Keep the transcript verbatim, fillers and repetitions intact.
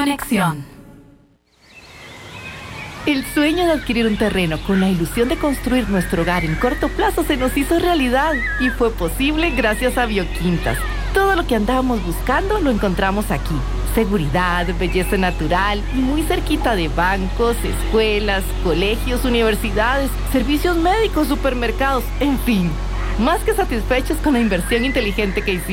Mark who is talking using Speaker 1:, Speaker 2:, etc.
Speaker 1: Conexión.
Speaker 2: El sueño de adquirir un terreno con la ilusión de construir nuestro hogar en corto plazo se nos hizo realidad y fue posible gracias a Bioquintas. Todo lo que andábamos buscando lo encontramos aquí. Seguridad, belleza natural y muy cerquita de bancos, escuelas, colegios, universidades, servicios médicos, supermercados, en fin. Más que satisfechos con la inversión inteligente que hicimos.